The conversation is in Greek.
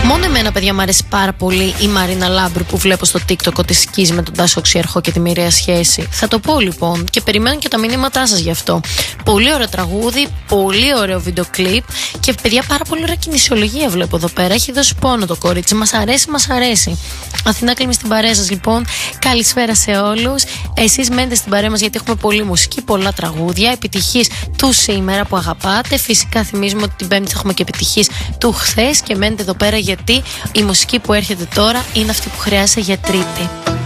Μόνο εμένα, παιδιά, μου αρέσει πάρα πολύ η Μαρίνα Λάμπρου που βλέπω στο TikTok ότι σκίζει με τον Τάσο Ξιαρχό και τη μοιραία σχέση. Θα το πω λοιπόν και περιμένω και τα μηνύματά σας γι' αυτό. Πολύ ωραίο τραγούδι, πολύ ωραίο βίντεο κλιπ και παιδιά, πάρα πολύ ωραία κινησιολογία βλέπω εδώ πέρα. Έχει δώσει πόνο το κορίτσι. Μας αρέσει, μας αρέσει. Αθηνά Κλίμη στην παρέα σας λοιπόν. Καλησπέρα σε όλους. Εσείς μένετε στην παρέα μας γιατί έχουμε πολλή μουσική, πολλά τραγούδια. Επιτυχής του σήμερα που αγαπάτε. Φυσικά θυμίζουμε ότι την Πέμπτη θα έχουμε και επιτυχής του χθες και μένετε εδώ πέρα γιατί η μουσική που έρχεται τώρα είναι αυτή που χρειάζεται για Τρίτη.